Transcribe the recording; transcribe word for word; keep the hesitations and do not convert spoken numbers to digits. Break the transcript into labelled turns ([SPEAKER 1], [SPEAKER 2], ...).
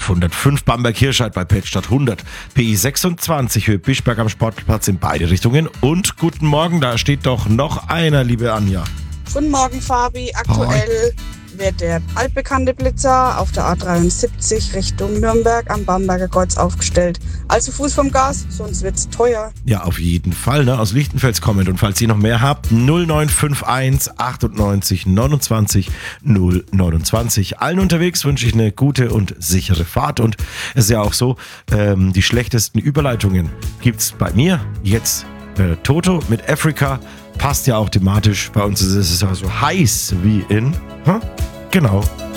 [SPEAKER 1] fünfhundertfünf Bamberg-Hirscheid bei Pettstadt hundert, P I sechsundzwanzig Höhe Bischberg am Sportplatz in beide Richtungen. Und guten Morgen, da steht doch noch einer, liebe Anja.
[SPEAKER 2] Guten Morgen, Fabi. Aktuell wird der altbekannte Blitzer auf der A dreiundsiebzig Richtung Nürnberg am Bamberger Kreuz aufgestellt. Also Fuß vom Gas, sonst wird's teuer.
[SPEAKER 1] Ja, auf jeden Fall, ne? Aus Lichtenfels kommend. Und falls ihr noch mehr habt, null neun fünf eins achtundneunzig neunundzwanzig null neunundzwanzig. Allen unterwegs wünsche ich eine gute und sichere Fahrt. Und es ist ja auch so, ähm, die schlechtesten Überleitungen gibt's bei mir. Jetzt äh, Toto mit Africa. Passt ja auch thematisch. Bei uns ist es ja so heiß wie in... Hm? Genau.